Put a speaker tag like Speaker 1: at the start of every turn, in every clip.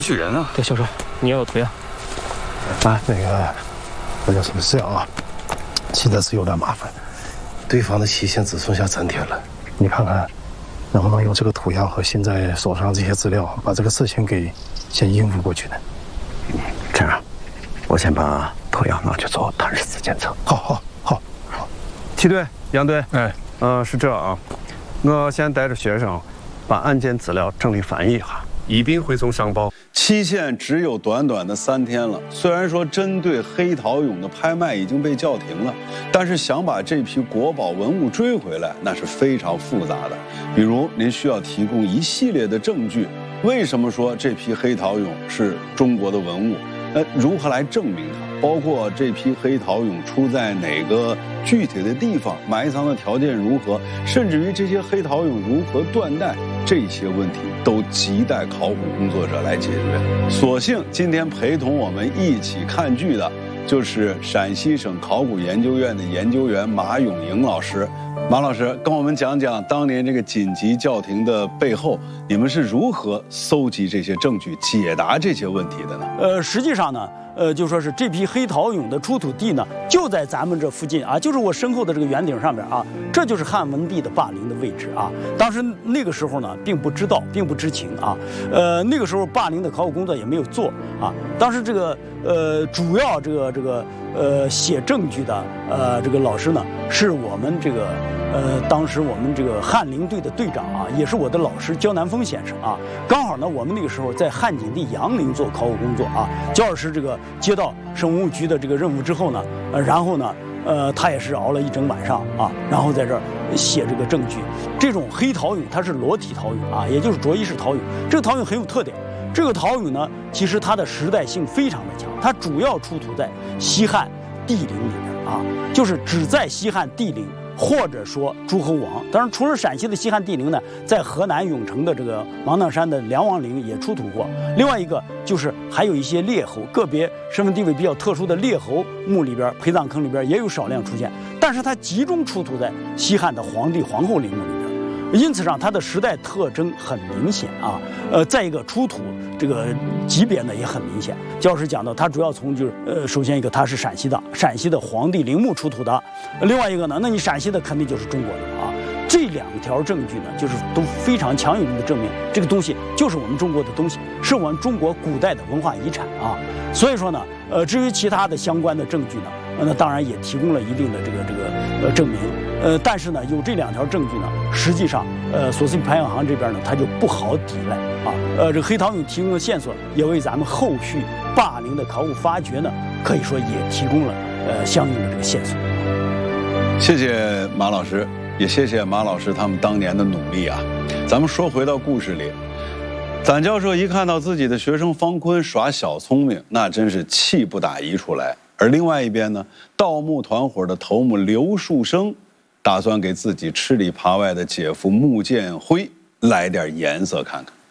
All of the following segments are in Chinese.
Speaker 1: 去人啊！
Speaker 2: 对，小周，你要有腿啊！
Speaker 3: 啊，那个，那叫什么事啊？现在是有点麻烦，对方的期限只剩下3天了。你看看，能不能用这个图样和现在手上这些资料，把这个事情给先应付过去呢？
Speaker 4: 这样，我先把图样拿去做探视检测。
Speaker 3: 好。
Speaker 4: 梯队、杨队，
Speaker 1: 哎，
Speaker 4: 是这啊，我先带着学生把案件资料整理翻译一下，一并汇总上报。
Speaker 5: 期限只有短短的3天了。虽然说针对黑陶俑的拍卖已经被叫停了，但是想把这批国宝文物追回来，那是非常复杂的。比如，您需要提供一系列的证据。为什么说这批黑陶俑是中国的文物？如何来证明它？包括这批黑陶俑出在哪个具体的地方，埋藏的条件如何，甚至于这些黑陶俑如何断代，这些问题都亟待考古工作者来解决。所幸今天陪同我们一起看剧的，就是陕西省考古研究院的研究员马永营老师。马老师跟我们讲讲当年这个紧急叫停的背后，你们是如何搜集这些证据、解答这些问题的呢？
Speaker 6: 实际上呢，就说是这批黑陶俑的出土地呢，就在咱们这附近啊，就是我身后的这个圆顶上边啊，这就是汉文帝的霸陵的位置啊。当时那个时候呢，并不知道，并不知情啊。那个时候霸陵的考古工作也没有做啊。当时这个主要写证据的这个老师呢，是我们这个当时我们这个翰林队的队长啊，也是我的老师焦南峰先生啊。刚好呢，我们那个时候在汉景帝杨陵做考古工作啊。焦老师这个接到省文物局的这个任务之后呢，然后呢，他也是熬了一整晚上啊，然后在这儿写这个证据。这种黑陶俑它是裸体陶俑啊，也就是着衣式陶俑。这个陶俑很有特点。这个陶俑呢，其实它的时代性非常的强，它主要出土在西汉帝陵里面啊，就是只在西汉帝陵或者说诸侯王。当然，除了陕西的西汉帝陵呢，在河南永城的这个芒砀山的梁王陵也出土过。另外一个就是还有一些列侯，个别身份地位比较特殊的列侯墓里边、陪葬坑里边也有少量出现，但是它集中出土在西汉的皇帝、皇后陵墓里边。因此上，它的时代特征很明显啊。再一个出土这个级别呢也很明显。焦老师讲到，它主要从就是首先一个它是陕西的皇帝陵墓出土的，另外一个呢，那你陕西的肯定就是中国的啊。这2条证据呢，就是都非常强有力的证明这个东西就是我们中国的东西，是我们中国古代的文化遗产啊。所以说呢，至于其他的相关的证据呢，那当然也提供了一定的这个证明。但是呢，有这2条证据呢，实际上，索斯排行这边呢，它就不好抵赖啊。这个黑陶俑提供的线索，也为咱们后续霸陵的考古发掘呢，可以说也提供了相应的这个线索。
Speaker 5: 谢谢马老师，也谢谢马老师他们当年的努力啊。咱们说回到故事里，咱教授一看到自己的学生方坤耍小聪明，那真是气不打一处来。而另外一边呢，盗墓团伙的头目刘树生，打算给自己吃里扒外的姐夫穆建辉来点颜色看看。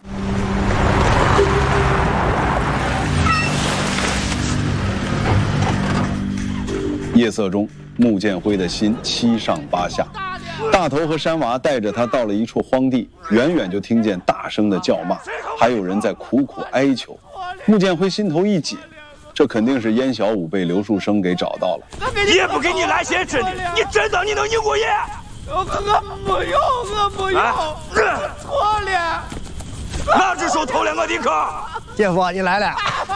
Speaker 5: 夜色中，穆建辉的心七上八下。大头和山娃带着他到了一处荒地，远远就听见大声的叫骂，还有人在苦苦哀求。穆建辉心头一紧，这肯定是燕小五被刘树生给找到了。
Speaker 7: 爷不给你来钱吃的，你真当你能赢过爷？
Speaker 8: 我不要，错了。
Speaker 7: 哪只手偷2个的客？
Speaker 8: 姐夫，你来了。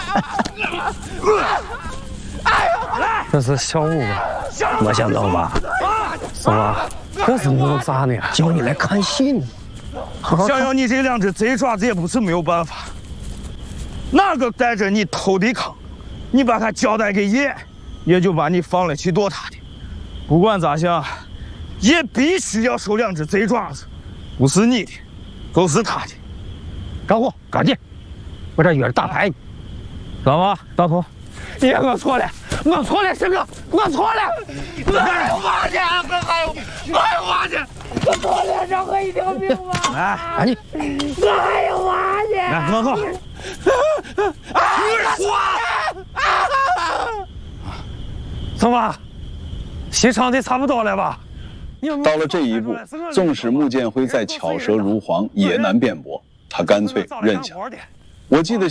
Speaker 7: 哎呦，来！
Speaker 2: 这是小五吧？没想到吧？是吧？这是弄啥呢？叫你来看戏呢。
Speaker 7: 想要你这2只贼爪子也不是没有办法。哪个带着你偷的坑，你把他交代给爷，爷就把你放了去剁他的。不管咋想，爷必须要收2只贼爪子，不是你的，都是他的。
Speaker 2: 找我，赶紧！我这约着打牌呢。知道吗，大头？
Speaker 8: 爷，我错了，师哥，我错了。我还有娃去，我还有娃去，我错了，饶我一条命吧！
Speaker 7: 来，赶紧！
Speaker 8: 我还有娃去。
Speaker 7: 来，我走。
Speaker 2: 怎么？西厂的差不多了吧？
Speaker 5: 到了这一步，纵使穆建辉再巧舌如簧，也难辩驳，他干脆认下。我记得